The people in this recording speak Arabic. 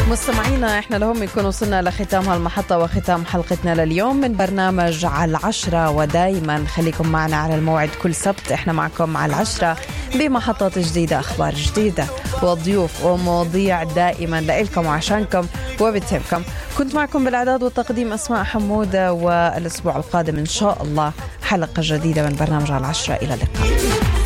مستمعينا احنا لهم يكون وصلنا لختام هالمحطة وختام حلقتنا لليوم من برنامج على 10. ودايما خليكم معنا على الموعد كل سبت، احنا معكم على 10 بمحطات جديدة، اخبار جديدة وضيوف ومواضيع دائما لإلكم وعشانكم وبتهمكم. كنت معكم بالاعداد والتقديم اسماء حمودة، والاسبوع القادم ان شاء الله حلقة جديدة من برنامج على 10. الى اللقاء.